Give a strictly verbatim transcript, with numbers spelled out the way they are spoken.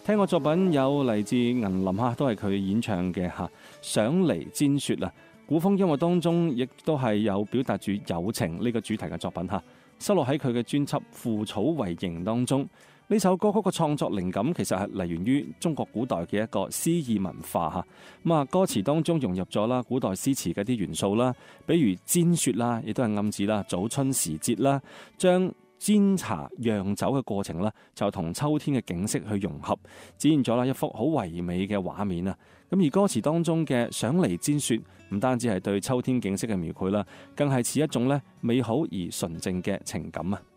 聽過作品有嚟自銀林嚇，都係佢演唱嘅嚇。想嚟煎雪啊，古風音樂當中亦都係有表達住友情呢個主題嘅作品嚇，收錄喺佢嘅專輯《腐草為營》當中。呢首歌曲嘅創作靈感其實係嚟源於中國古代嘅一個詩意文化嚇。咁啊，歌詞當中融入咗啦古代詩詞嘅啲元素啦，比如煎雪啦，亦都係暗指啦早春時節啦，將煎茶釀酒嘅過程啦，就同秋天嘅景色去融合，展現咗啦一幅好唯美嘅畫面啊！咁而歌詞當中嘅想嚟煎雪，唔單止係對秋天景色嘅描繪啦，更係似一種咧美好而純正嘅情感啊！